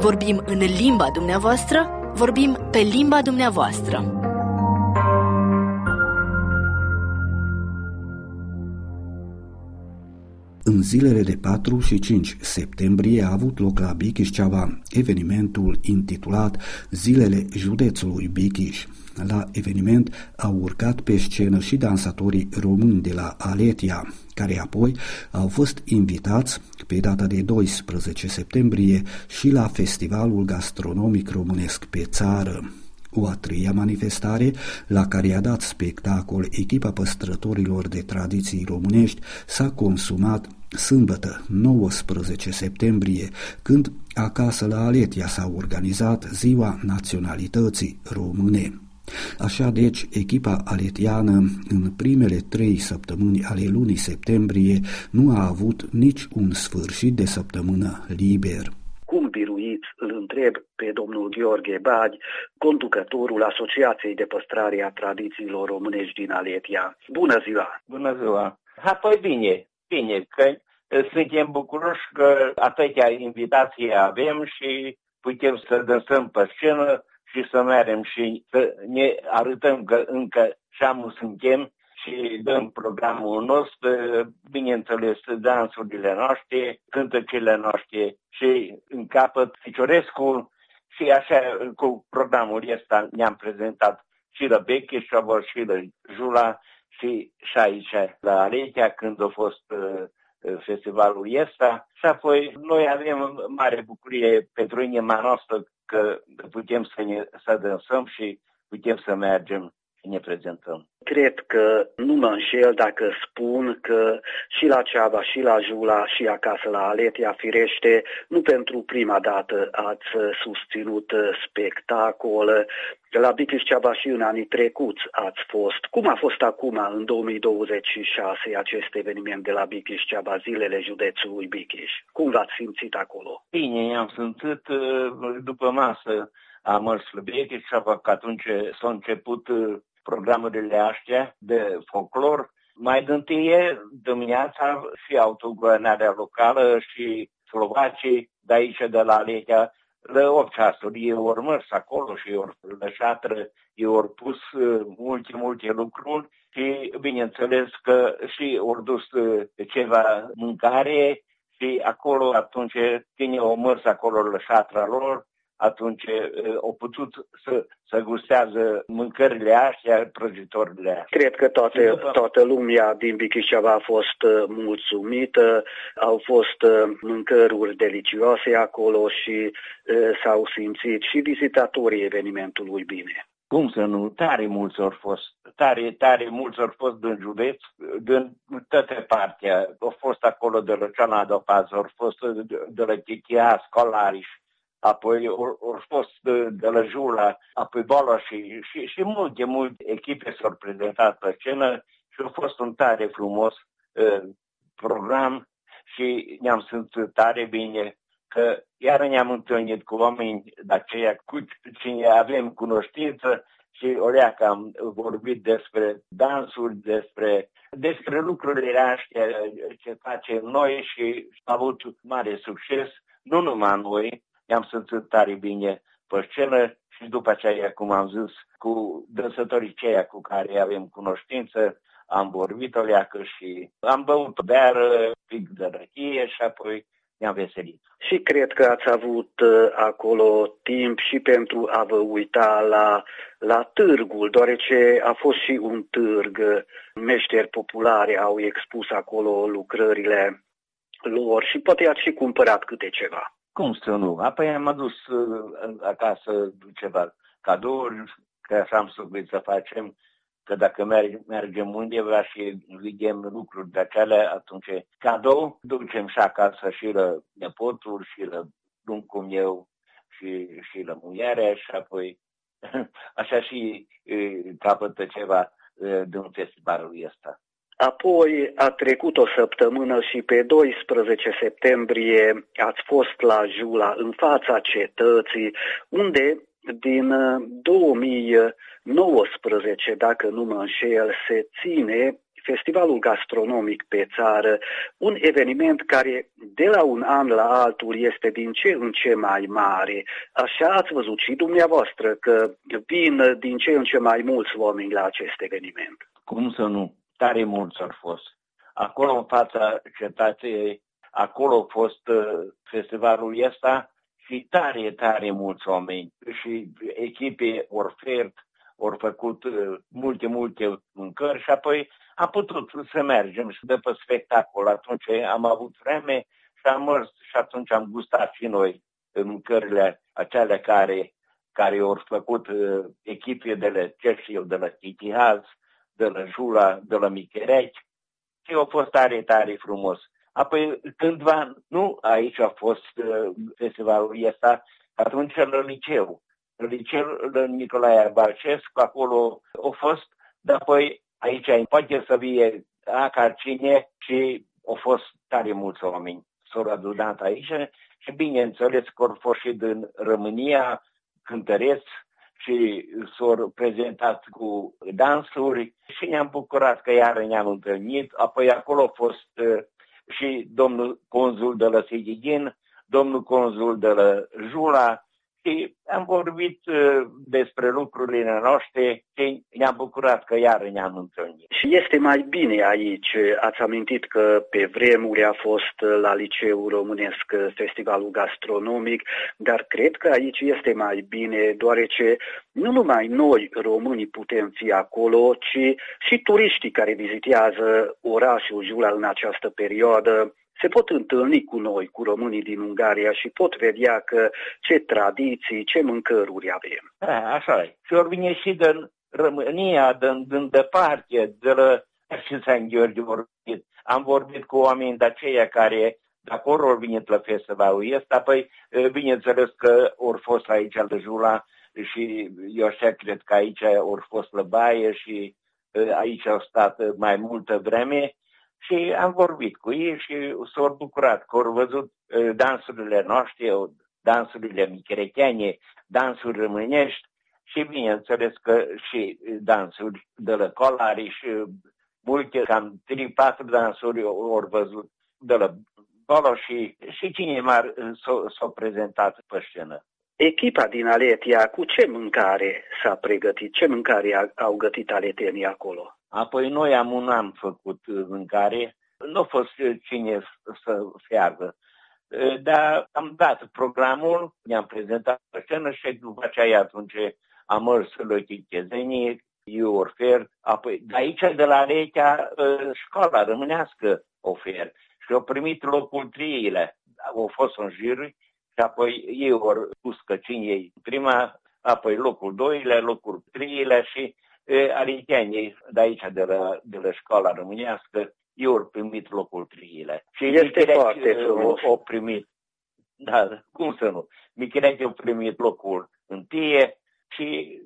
Vorbim în limba dumneavoastră, vorbim pe limba dumneavoastră. În zilele de 4 și 5 septembrie a avut loc la Bikișceava evenimentul intitulat Zilele Județului Bikiș. La eveniment au urcat pe scenă și dansatorii români de la Aletia, care apoi au fost invitați pe data de 12 septembrie și la Festivalul Gastronomic Românesc pe Țară. O a treia manifestare, la care a dat spectacol echipa păstrătorilor de tradiții românești, s-a consumat sâmbătă, 19 septembrie, când acasă la Aletia s-a organizat Ziua Naționalității Române. Așa deci, echipa aletiană în primele 3 săptămâni ale lunii septembrie nu a avut nici un sfârșit de săptămână liber. Cum biruiți, îl întreb pe domnul Gheorghe Bagi, conducătorul Asociației de Păstrare a Tradițiilor Românești din Aletia. Bună ziua! Bună ziua! Apoi bine, că suntem bucuroși că atâtea invitații avem și putem să dansăm pe scenă și să mergem și să ne arătăm că încă șamul suntem și dăm programul nostru, bineînțeles, dansurile noastre, cântăcile noastre și în capăt Ficiorescu și așa cu programul ăsta ne-am prezentat și la Bikișceava și la Jula și aici la Aletia când a fost festivalul ăsta și apoi noi avem mare bucurie pentru inima noastră că putem să dansăm și putem să mergem și ne prezentăm. Cred că nu mă înșel dacă spun că și la Ceava, și la Jula, și acasă la Aletia, firește, nu pentru prima dată ați susținut spectacol. La Bikișceava și în anii trecuți ați fost. Cum a fost acum, în 2026, acest eveniment de la Bikișceava, Zilele Județului Bikiș? Cum v-ați simțit acolo? Bine, am simțit după masă. Am mers la Bikișceava, că atunci s-a început programurile astea de folclor. Mai dintâie dimineața și autoguvernarea locală și slovacii de aici, de la Aletia, la 8 ceasuri. Ei au mers acolo și au lășatră, ei au pus multe lucruri și bineînțeles că și au dus ceva mâncare și acolo atunci cine au mers acolo la șatra lor, atunci au putut să gustează mâncările astea, prăjitorile astea. Cred că toată lumea din Bikișceava a fost mulțumită, au fost mâncăruri delicioase acolo și s-au simțit și vizitatorii evenimentului bine. Cum să nu? Tare mulți au fost. Tare mulți au fost din județ, din toate partea. Au fost acolo de la Cianada Paz, au fost de la Chichia, Scolariș, apoi au fost de la Jula, apoi Bola și multe echipe s-au prezentat pe scenă și a fost un tare frumos program și ne-am simțit tare bine că iar ne-am întâlnit cu oameni de aceea cu cine avem cunoștință și că am vorbit despre dansuri, despre lucrurile astea ce facem noi și am avut mare succes, nu numai noi, ne-am simțit tare bine pe scenă și după aceea, cum am zis, cu dansătorii ceia cu care avem cunoștință, am vorbit o leacă și am băut beară, pic de răchie și apoi ne-am veselit. Și cred că ați avut acolo timp și pentru a vă uita la târgul, deoarece a fost și un târg. Meșteri populare au expus acolo lucrările lor și poate ați și cumpărat câte ceva. Cum să nu? Apoi am adus acasă ceva cadouri, că așa am subiect să facem, că dacă mergem undeva și vedem lucruri de acelea, atunci cadou ducem și acasă și la nepotul, și la buncul meu, și la muiere, și apoi așa și capătă ceva din festivalul ăsta. Apoi a trecut o săptămână și pe 12 septembrie ați fost la Jula, în fața cetății, unde din 2019, dacă nu mă înșel, se ține festivalul gastronomic pe țară, un eveniment care de la un an la altul este din ce în ce mai mare. Așa ați văzut și dumneavoastră că vin din ce în ce mai mulți oameni la acest eveniment. Cum să nu? Tare mulți au fost. Acolo în fața cetății, acolo a fost festivalul ăsta și tare mulți oameni și echipe ori făcut multe mâncări și apoi am putut să mergem și după spectacol. Atunci am avut vreme și am mers și atunci am gustat și noi mâncările acelea care au făcut echipe de la Titihaz, de la Jula, de la Micherechi și a fost tare frumos. Apoi cândva, nu aici a fost festivalul ăsta, atunci la liceu. Liceul Nicolae Balcescu, acolo a fost, dar apoi aici poate să fie ca cine și au fost tare mulți oameni. S-au adunat aici și bineînțeles că au fost și din România cântăreți și s-au prezentat cu dansuri și ne-am bucurat că iară ne-am întâlnit. Apoi acolo a fost și domnul consul de la Sigighin, domnul consul de la Jula și am vorbit despre lucrurile noastre și ne-am bucurat că iară ne-am întâlnit. Și este mai bine aici. Ați amintit că pe vremuri a fost la Liceul Românesc festivalul gastronomic, dar cred că aici este mai bine, deoarece nu numai noi, românii, putem fi acolo, ci și turiștii care vizitează orașul Jula în această perioadă se pot întâlni cu noi, cu românii din Ungaria și pot vedea că ce tradiții, ce mâncăruri avem. Așa e. Și ori vine și din România, din departe, de la San Gheorghe vorbit. Am vorbit cu oameni de aceia care de acolo au venit la festivalul ăsta, păi bineînțeles că au fost aici la Jula și eu așa cred că aici au fost la baie și aici au stat mai multă vreme. Și am vorbit cu ei și s-au bucurat că au văzut dansurile noastre, dansurile micherecheane, dansuri românești și bineînțeles că și dansuri de la Colari și multe, cam 3-4 dansuri au văzut de la Bolo și cine mai s-au prezentat pe scenă. Echipa din Aletia, cu ce mâncare s-a pregătit? Ce mâncare au gătit aletenii acolo? Apoi noi am un an făcut mâncare, nu a fost cine să fiarbă, dar am dat programul, ne-am prezentat pe scenă și după aceea atunci am mers la Chichezenii, eu ofer, apoi de aici de la Aletia școala românească ofer și au primit locul 3-ile, au fost în jur și apoi ei au pus că cine e prima, apoi locul 2-ile, locul 3-ile și aliteanii de aici, de la școala românească, eu au primit locul 3-ile. Și este foarte frumos. Au primit, da, cum să nu, Micherechi au primit locul 1 și